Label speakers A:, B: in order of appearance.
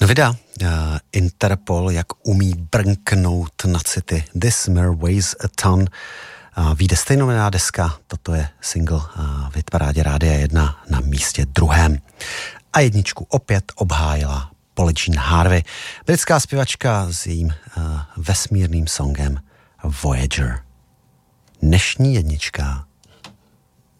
A: No vydá Interpol, jak umí brnknout na city. This Mirror Weighs a Ton. Vyjde stejnojmenná deska, toto je single v hitparádě Rádia 1 na místě 2. A jedničku opět obhájila Polly Jean Harvey, britská zpěvačka s jejím vesmírným songem Voyager. Dnešní jednička